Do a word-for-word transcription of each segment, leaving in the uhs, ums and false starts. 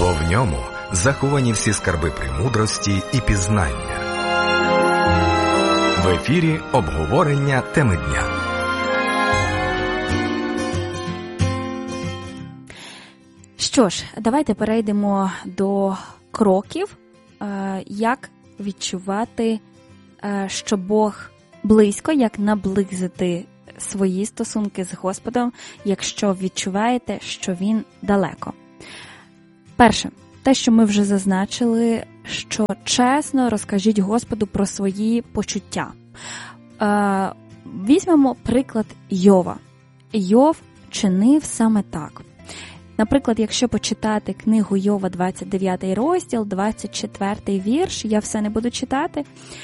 бо в ньому заховані всі скарби премудрості і пізнання. В ефірі обговорення теми дня. Що ж, давайте перейдемо до кроків, як відчувати, що Бог близько, як наблизити свої стосунки з Господом, якщо відчуваєте, що Він далеко. Перше, те, що ми вже зазначили, що чесно розкажіть Господу про свої почуття. Е, візьмемо приклад Йова. Йов чинив саме так. Наприклад, якщо почитати книгу Йова, двадцять дев'ятий розділ, двадцять четвертий вірш, я все не буду читати,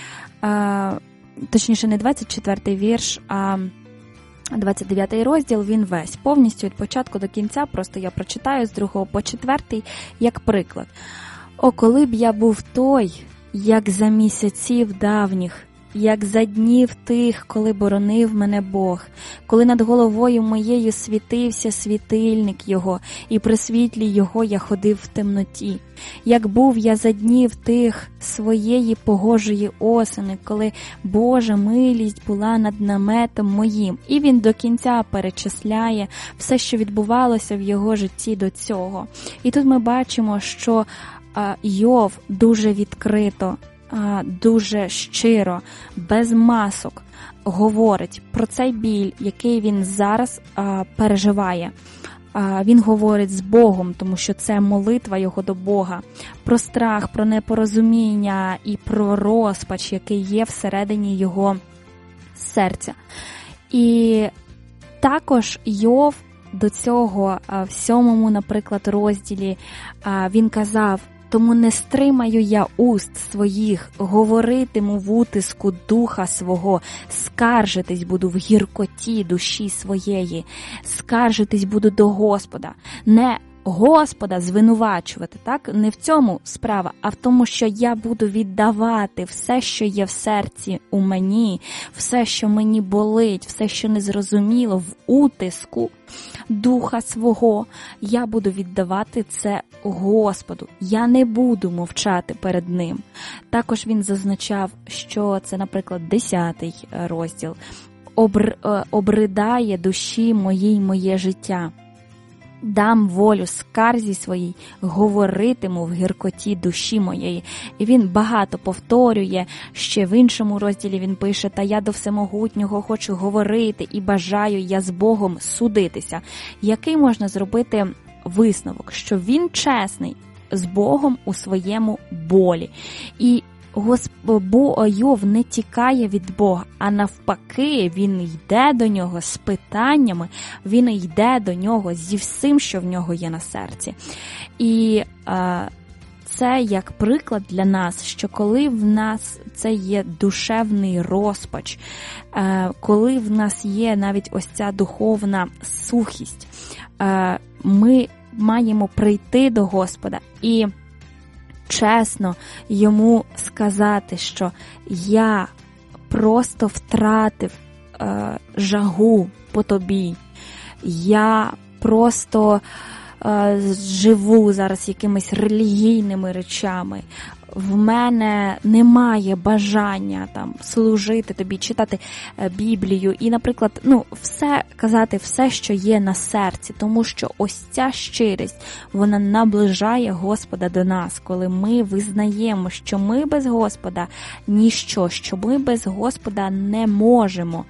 е, точніше не двадцять четвертий вірш, а двадцять дев'ятий розділ, він весь, повністю від початку до кінця, просто я прочитаю з другого по четвертий, як приклад. «О, коли б я був той, як за місяців давніх, як за днів тих, коли боронив мене Бог, коли над головою моєю світився світильник Його, і при світлі Його я ходив в темноті. Як був я за днів тих своєї погожої осени, коли Божа милість була над наметом моїм». І він до кінця перечисляє все, що відбувалося в його житті до цього. І тут ми бачимо, що а, Йов дуже відкрито, дуже щиро, без масок говорить про цей біль, який він зараз а, переживає. А, він говорить з Богом, тому що це молитва його до Бога, про страх, про непорозуміння і про розпач, який є всередині його серця. І також Йов до цього а, в сьомому, наприклад, розділі а, він казав: «Тому не стримаю я уст своїх, говоритиму в утиску духа свого, скаржитись буду в гіркоті душі своєї, скаржитись буду до Господа». Не Господа звинувачувати, так? Не в цьому справа, а в тому, що я буду віддавати все, що є в серці у мені, все, що мені болить, все, що незрозуміло, в утиску духа свого, я буду віддавати це Господу. Я не буду мовчати перед Ним. Також він зазначав, що це, наприклад, десятий розділ. Обр... «Обридає душі моїй моє життя. Дам волю скарзі своїй, говоритиму в гіркоті душі моєї». І він багато повторює, ще в іншому розділі він пише: «Та я до Всемогутнього хочу говорити і бажаю я з Богом судитися». Який можна зробити висновок? Що він чесний з Богом у своєму болі. І Бо Йов не тікає від Бога, а навпаки, він йде до нього з питаннями, він йде до нього зі всім, що в нього є на серці. І е, це як приклад для нас, що коли в нас це є душевний розпач, е, коли в нас є навіть ось ця духовна сухість, е, ми маємо прийти до Господа і чесно йому сказати, що я просто втратив е, жагу по тобі, я просто е, живу зараз якимись релігійними речами, в мене немає бажання там служити тобі, читати Біблію і, наприклад, ну, все казати, все, що є на серці, тому що ось ця щирість, вона наближає Господа до нас, коли ми визнаємо, що ми без Господа ніщо, що ми без Господа не можемо.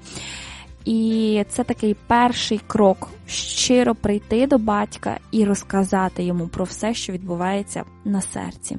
І це такий перший крок – щиро прийти до батька і розказати йому про все, що відбувається на серці.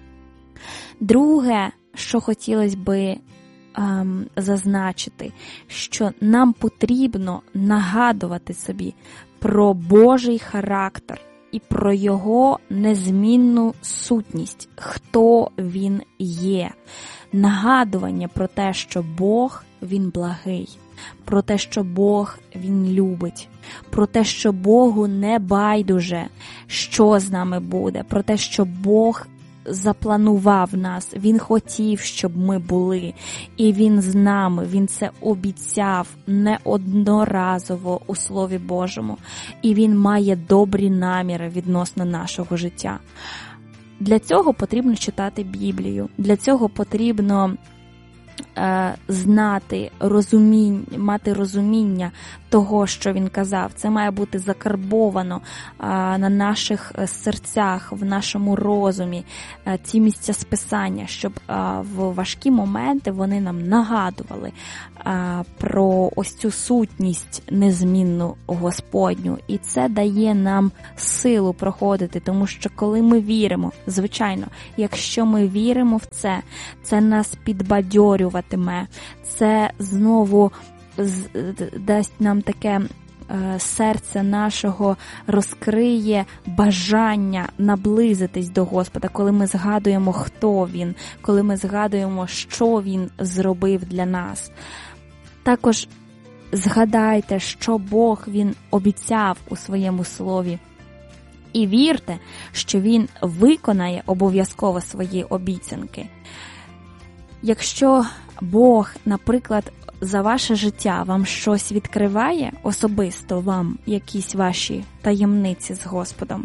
Друге, що хотілося би ем, зазначити, що нам потрібно нагадувати собі про Божий характер і про Його незмінну сутність, хто Він є. Нагадування про те, що Бог, Він благий, про те, що Бог, Він любить, про те, що Богу не байдуже, що з нами буде, про те, що Бог запланував нас, Він хотів, щоб ми були, і Він з нами, Він це обіцяв неодноразово у Слові Божому, і Він має добрі наміри відносно нашого життя. Для цього потрібно читати Біблію, для цього потрібно е, знати, розуміння, мати розуміння того, що він казав. Це має бути закарбовано е, на наших серцях, в нашому розумі, е, ці місця списання, щоб е, в важкі моменти вони нам нагадували е, про ось цю сутність незмінну Господню. І це дає нам силу проходити, тому що коли ми віримо, звичайно, якщо ми віримо в це, це нас підбадьорюватиме, це знову дасть нам таке е, серце нашого розкриє бажання наблизитись до Господа, коли ми згадуємо, хто Він, коли ми згадуємо, що Він зробив для нас. Також згадайте, що Бог Він обіцяв у своєму слові. І вірте, що Він виконає обов'язково свої обіцянки. Якщо Бог, наприклад, за ваше життя вам щось відкриває, особисто вам якісь ваші таємниці з Господом,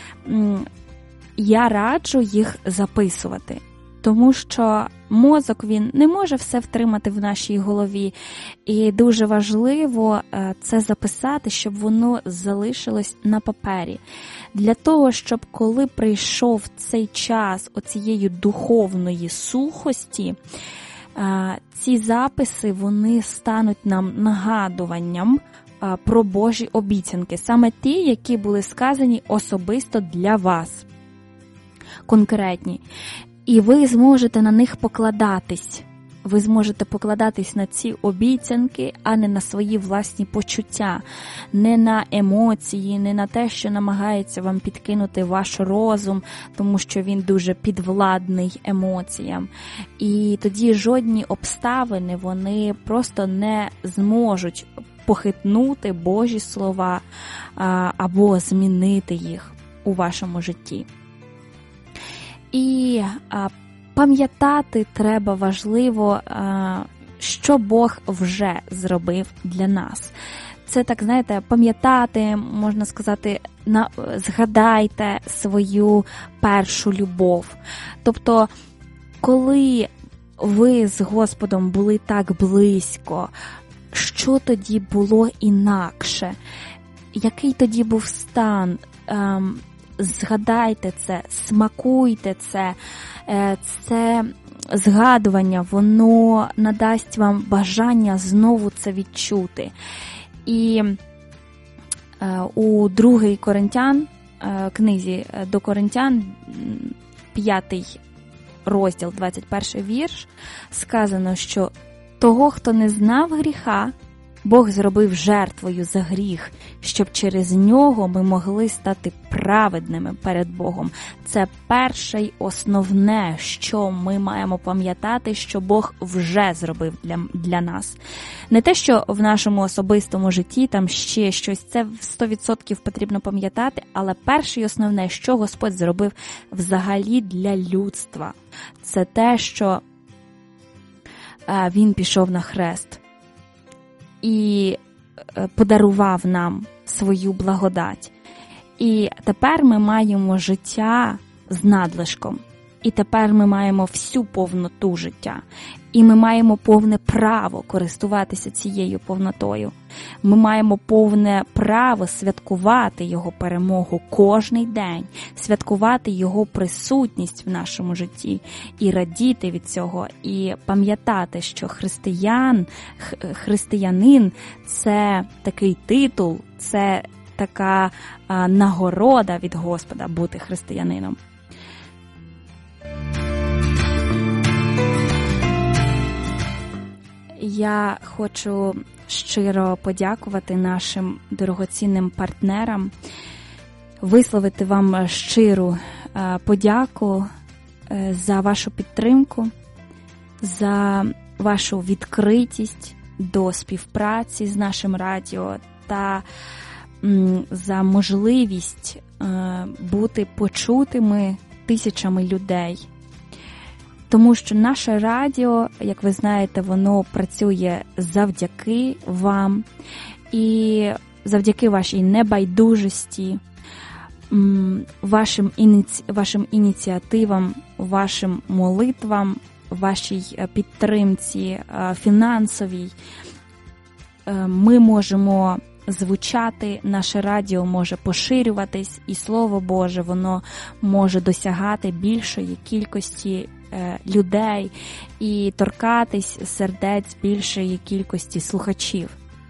я раджу їх записувати. Тому що мозок, він не може все втримати в нашій голові. І дуже важливо це записати, щоб воно залишилось на папері. Для того, щоб коли прийшов цей час оцієї духовної сухості, ці записи, вони стануть нам нагадуванням про Божі обіцянки. Саме ті, які були сказані особисто для вас. Конкретні. І ви зможете на них покладатись. Ви зможете покладатись на ці обіцянки, а не на свої власні почуття, не на емоції, не на те, що намагається вам підкинути ваш розум, тому що він дуже підвладний емоціям. І тоді жодні обставини, вони просто не зможуть похитнути Божі слова або змінити їх у вашому житті. І а, пам'ятати треба важливо, а, що Бог вже зробив для нас. Це так, знаєте, пам'ятати, можна сказати, на, згадайте свою першу любов. Тобто, коли ви з Господом були так близько, що тоді було інакше? Який тоді був стан? А, Згадайте це, смакуйте це, це згадування, воно надасть вам бажання знову це відчути. І у другій Коринтян, книзі до Коринтян, п'ятий розділ, двадцять перший вірш, сказано, що того, хто не знав гріха, Бог зробив жертвою за гріх, щоб через нього ми могли стати праведними перед Богом. Це перше й основне, що ми маємо пам'ятати, що Бог вже зробив для, для нас. Не те, що в нашому особистому житті там ще щось, це сто відсотків потрібно пам'ятати, але перше й основне, що Господь зробив взагалі для людства. Це те, що а, Він пішов на хрест і подарував нам свою благодать. І тепер ми маємо життя з надлишком. І тепер ми маємо всю повноту життя. І ми маємо повне право користуватися цією повнотою. Ми маємо повне право святкувати Його перемогу кожний день, святкувати Його присутність в нашому житті і радіти від цього, і пам'ятати, що християн, християнин – це такий титул, це така а, нагорода від Господа бути християнином. Я хочу щиро подякувати нашим дорогоцінним партнерам, висловити вам щиру подяку за вашу підтримку, за вашу відкритість до співпраці з нашим радіо та за можливість бути почутими тисячами людей. Тому що наше радіо, як ви знаєте, воно працює завдяки вам і завдяки вашій небайдужості, вашим, ініці... вашим ініціативам, вашим молитвам, вашій підтримці фінансовій. Ми можемо звучати, наше радіо може поширюватись, і Слово Боже, воно може досягати більшої кількості людей і торкатись сердець більшої кількості слухачів.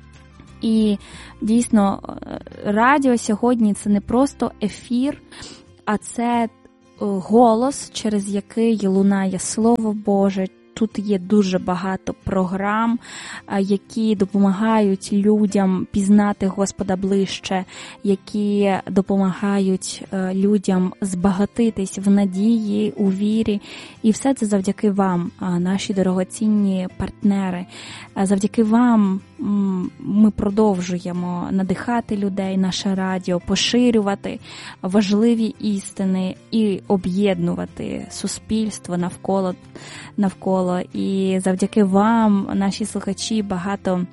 І дійсно, радіо сьогодні – це не просто ефір, а це голос, через який лунає Слово Боже. Тут є дуже багато програм, які допомагають людям пізнати Господа ближче, які допомагають людям збагатитись в надії, у вірі. І все це завдяки вам, наші дорогоцінні партнери. Завдяки вам ми продовжуємо надихати людей, наше радіо, поширювати важливі істини і об'єднувати суспільство навколо, навколо. І завдяки вам, наші слухачі, багато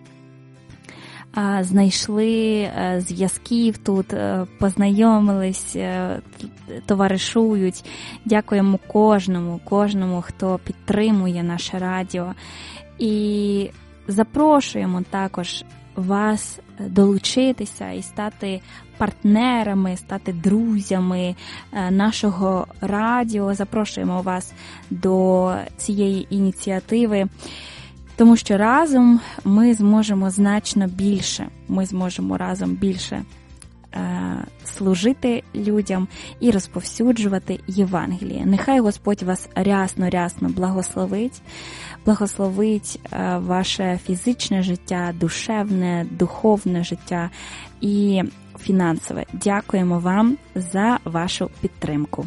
а, знайшли а, зв'язків тут, а, познайомились, а, товаришують. Дякуємо кожному, кожному, хто підтримує наше радіо. І запрошуємо також вас долучитися і стати партнерами, стати друзями нашого радіо. Запрошуємо вас до цієї ініціативи, тому що разом ми зможемо значно більше. Ми зможемо разом більше служити людям і розповсюджувати Євангеліє. Нехай Господь вас рясно-рясно благословить, благословить ваше фізичне життя, душевне, духовне життя і фінансове. Дякуємо вам за вашу підтримку.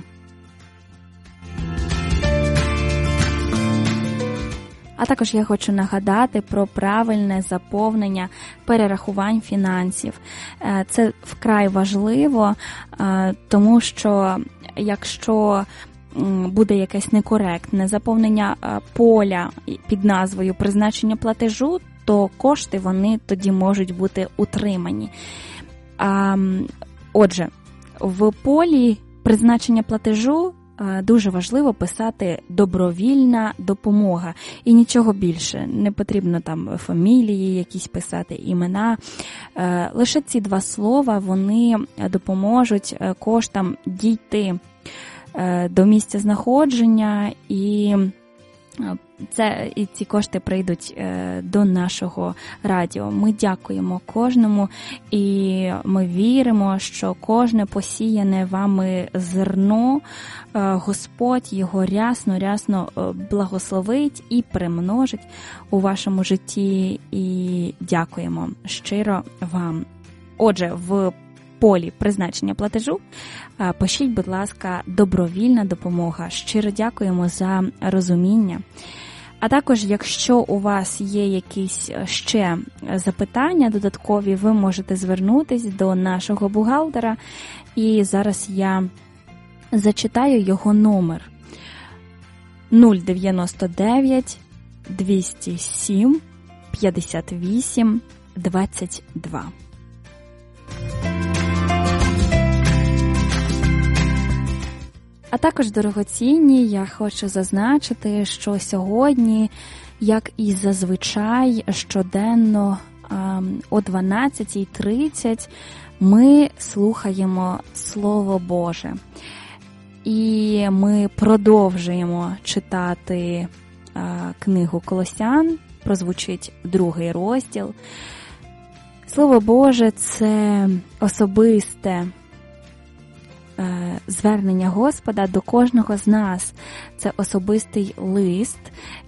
А також я хочу нагадати про правильне заповнення перерахувань фінансів. Це вкрай важливо, тому що якщо буде якесь некоректне заповнення поля під назвою «Призначення платежу», то кошти вони тоді можуть бути утримані. Отже, в полі «Призначення платежу» дуже важливо писати «добровільна допомога» і нічого більше. Не потрібно там фамілії якісь писати, імена. Лише ці два слова, вони допоможуть коштам дійти до місця знаходження, і це, і ці кошти прийдуть до нашого радіо. Ми дякуємо кожному, і ми віримо, що кожне посіяне вами зерно Господь його рясно-рясно благословить і примножить у вашому житті. І дякуємо щиро вам. Отже, в полі призначення платежу пишіть, будь ласка, «добровільна допомога». Щиро дякуємо за розуміння. А також, якщо у вас є якісь ще запитання додаткові, ви можете звернутися до нашого бухгалтера. І зараз я зачитаю його номер нуль дев'яносто дев'ять двісті сім п'ятдесят вісім двадцять два. А також, дорогоцінні, я хочу зазначити, що сьогодні, як і зазвичай, щоденно о дванадцятій тридцять ми слухаємо Слово Боже. І ми продовжуємо читати книгу Колосян, прозвучить другий розділ. Слово Боже – це особисте звернення Господа до кожного з нас. Це особистий лист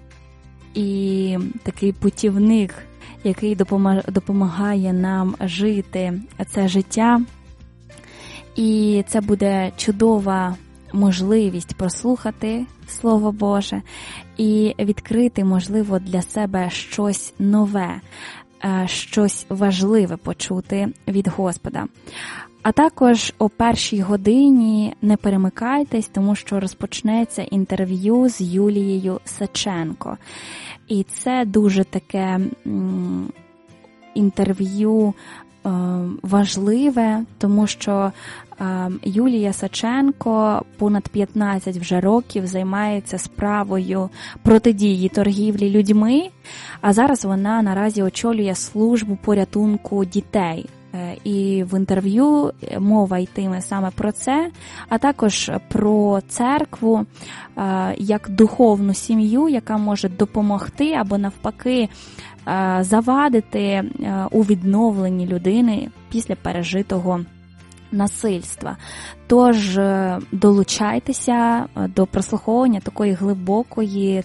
і такий путівник, який допомагає нам жити це життя. І це буде чудова можливість прослухати Слово Боже і відкрити, можливо, для себе щось нове, щось важливе почути від Господа. А також о першій годині не перемикайтесь, тому що розпочнеться інтерв'ю з Юлією Саченко. І це дуже таке м, інтерв'ю е, важливе, тому що е, Юлія Саченко понад п'ятнадцять вже років займається справою протидії торгівлі людьми, а зараз вона наразі очолює службу порятунку дітей. І в інтерв'ю мова йтиме саме про це, а також про церкву як духовну сім'ю, яка може допомогти або навпаки завадити у відновленні людини після пережитого насильства. Тож долучайтеся до прослуховування такої глибокої